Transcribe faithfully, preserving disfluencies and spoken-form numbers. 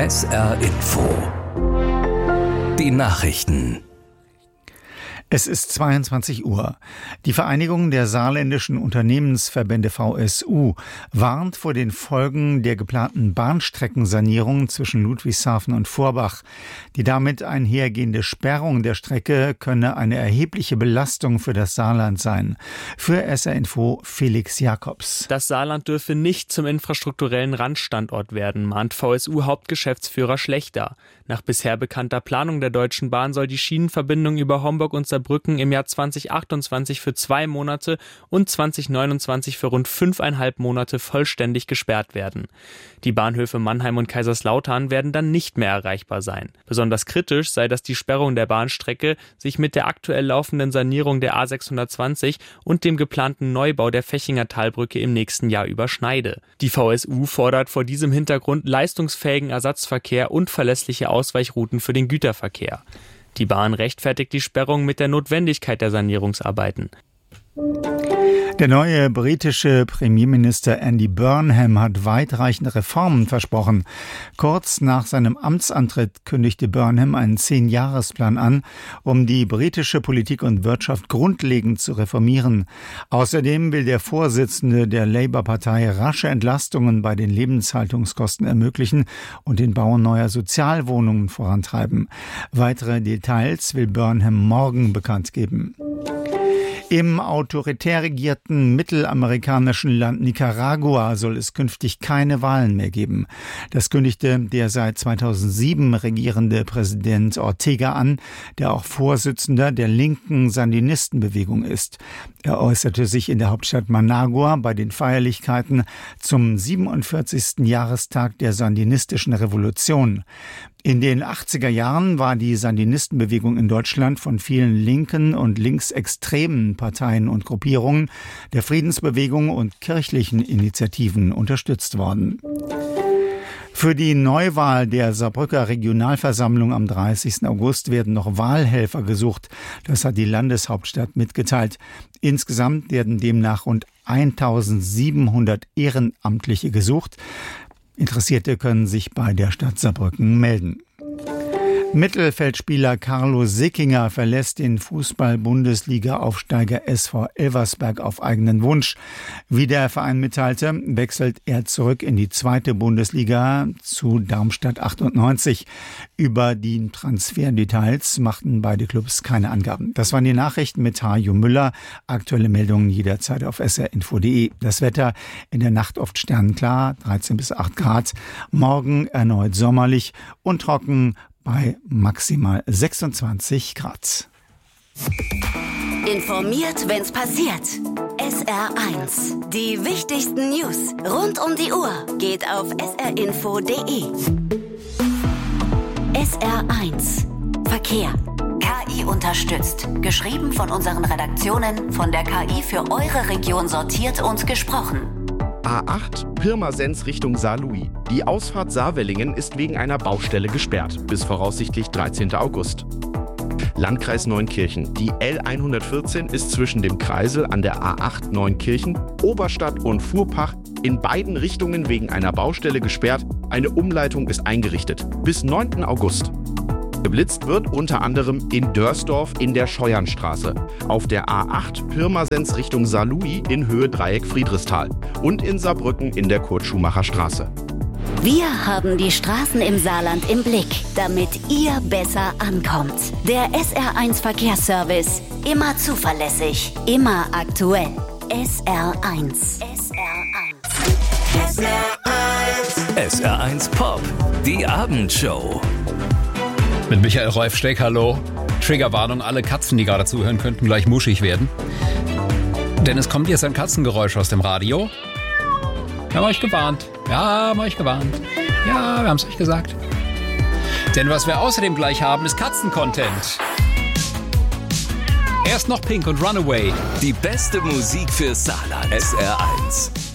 S R Info. Die Nachrichten. Es ist zweiundzwanzig Uhr. Die Vereinigung der saarländischen Unternehmensverbände V S U warnt vor den Folgen der geplanten Bahnstreckensanierung zwischen Ludwigshafen und Forbach. Die damit einhergehende Sperrung der Strecke könne eine erhebliche Belastung für das Saarland sein. Für S R Info Felix Jakobs. Das Saarland dürfe nicht zum infrastrukturellen Randstandort werden, mahnt V S U-Hauptgeschäftsführer Schlechter. Nach bisher bekannter Planung der Deutschen Bahn soll die Schienenverbindung über Homburg und Saarbrücken im Jahr zweitausendachtundzwanzig für zwei Monate und zweitausendneunundzwanzig für rund fünfeinhalb Monate vollständig gesperrt werden. Die Bahnhöfe Mannheim und Kaiserslautern werden dann nicht mehr erreichbar sein. Besonders kritisch sei, dass die Sperrung der Bahnstrecke sich mit der aktuell laufenden Sanierung der A sechshundertzwanzig und dem geplanten Neubau der Fechinger Talbrücke im nächsten Jahr überschneide. Die V S U fordert vor diesem Hintergrund leistungsfähigen Ersatzverkehr und verlässliche Ausweichrouten für den Güterverkehr. Die Bahn rechtfertigt die Sperrung mit der Notwendigkeit der Sanierungsarbeiten. Der neue britische Premierminister Andy Burnham hat weitreichende Reformen versprochen. Kurz nach seinem Amtsantritt kündigte Burnham einen Zehn-Jahres-Plan an, um die britische Politik und Wirtschaft grundlegend zu reformieren. Außerdem will der Vorsitzende der Labour-Partei rasche Entlastungen bei den Lebenshaltungskosten ermöglichen und den Bau neuer Sozialwohnungen vorantreiben. Weitere Details will Burnham morgen bekannt geben. Im autoritär regierten mittelamerikanischen Land Nicaragua soll es künftig keine Wahlen mehr geben. Das kündigte der seit zweitausendsieben regierende Präsident Ortega an, der auch Vorsitzender der linken Sandinistenbewegung ist. Er äußerte sich in der Hauptstadt Managua bei den Feierlichkeiten zum siebenundvierzigsten Jahrestag der sandinistischen Revolution. In den achtziger Jahren war die Sandinistenbewegung in Deutschland von vielen linken und linksextremen Parteien und Gruppierungen, der Friedensbewegung und kirchlichen Initiativen unterstützt worden. Für die Neuwahl der Saarbrücker Regionalversammlung am dreißigsten August werden noch Wahlhelfer gesucht. Das hat die Landeshauptstadt mitgeteilt. Insgesamt werden demnach rund eintausendsiebenhundert Ehrenamtliche gesucht. Interessierte können sich bei der Stadt Saarbrücken melden. Mittelfeldspieler Carlo Sickinger verlässt den Fußball-Bundesliga-Aufsteiger S V Elversberg auf eigenen Wunsch. Wie der Verein mitteilte, wechselt er zurück in die zweite Bundesliga zu Darmstadt achtundneunzig. Über die Transferdetails machten beide Clubs keine Angaben. Das waren die Nachrichten mit Hajo Müller. Aktuelle Meldungen jederzeit auf s r info punkt d e. Das Wetter in der Nacht oft sternenklar, dreizehn bis acht Grad. Morgen erneut sommerlich und trocken bei maximal sechsundzwanzig Grad. Informiert, wenn's passiert. S R eins. Die wichtigsten News rund um die Uhr geht auf s r info punkt d e. S R eins. Verkehr. K I unterstützt. Geschrieben von unseren Redaktionen, von der K I für eure Region sortiert und gesprochen. A acht, Pirmasens Richtung Saarlouis. Die Ausfahrt Saarwellingen ist wegen einer Baustelle gesperrt, bis voraussichtlich dreizehnten August. Landkreis Neunkirchen. Die L hundertvierzehn ist zwischen dem Kreisel an der A acht Neunkirchen, Oberstadt und Fuhrpach in beiden Richtungen wegen einer Baustelle gesperrt. Eine Umleitung ist eingerichtet. Bis neunten August. Geblitzt wird unter anderem in Dörsdorf in der Scheuernstraße, auf der A acht Pirmasens Richtung Saarlouis in Höhe Dreieck Friedrichsthal und in Saarbrücken in der Kurt-Schumacher-Straße. Wir haben die Straßen im Saarland im Blick, damit ihr besser ankommt. Der S R eins Verkehrsservice. Immer zuverlässig, immer aktuell. S R eins. S R eins. S R eins. S R eins Pop. Die Abendshow. Mit Michael Reufsteck, hallo. Triggerwarnung, alle Katzen, die gerade zuhören, könnten gleich muschig werden. Denn es kommt jetzt ein Katzengeräusch aus dem Radio. Wir haben euch gewarnt. Ja, haben euch gewarnt. Ja, wir haben es euch gesagt. Denn was wir außerdem gleich haben, ist Katzen-Content. Erst noch Pink und Runaway. Die beste Musik für Saarland. S R eins.